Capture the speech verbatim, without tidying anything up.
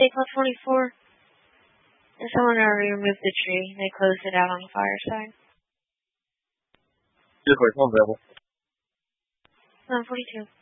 April twenty-fourth. And someone already removed the tree. They closed it out on the fire side. Just wait, phone available. nine forty-two.